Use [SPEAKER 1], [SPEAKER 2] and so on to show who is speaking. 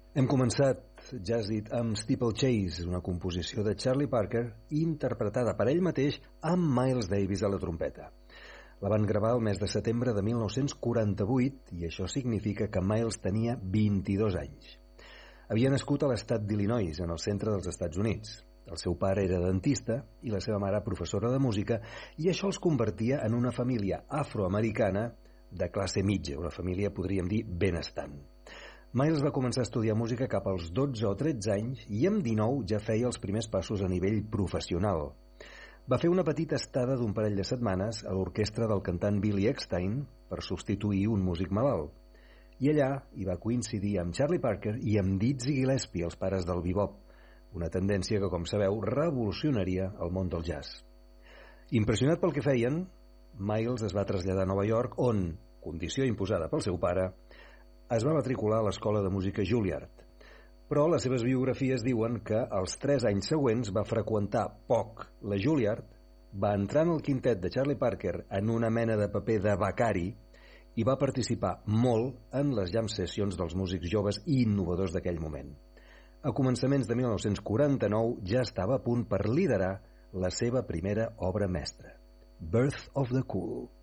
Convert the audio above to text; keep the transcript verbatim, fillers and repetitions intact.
[SPEAKER 1] Hem començat Jazz It amb Steeplechase, una composició de Charlie Parker interpretada per ell mateix amb Miles Davis a la trompeta. La van gravar el mes de setembre de mil nou-cents quaranta-vuit i això significa que Miles tenia vint-i-dos anys. Havia nascut a l'estat d'Illinois, en el centre dels Estats Units. El seu pare era dentista i la seva mare professora de música, i això els convertia en una família afroamericana de classe mitja, una família, podríem dir, benestant. Miles va començar a estudiar música cap als dotze o tretze anys i amb dinou ja feia els primers passos a nivell professional. Va fer una petita estada d'un parell de setmanes a l'orquestra del cantant Billy Eckstine per substituir un músic malalt. I allà hi va coincidir amb Charlie Parker i amb Dizzy Gillespie, els pares del bebop, una tendència que, com sabeu, revolucionaria el món del jazz. Impressionat pel que feien, Miles es va traslladar a Nova York, on, condició imposada pel seu pare, es va matricular a l'escola de música Juilliard. Però les seves biografies diuen que els tres anys següents va freqüentar poc la Juilliard, va entrar en el quintet de Charlie Parker en una mena de paper de becari i va participar molt en les jam sessions dels músics joves i innovadors d'aquell moment. A començaments de mil nou-cents quaranta-nou ja estava a punt per liderar la seva primera obra mestra, Birth of the Cool.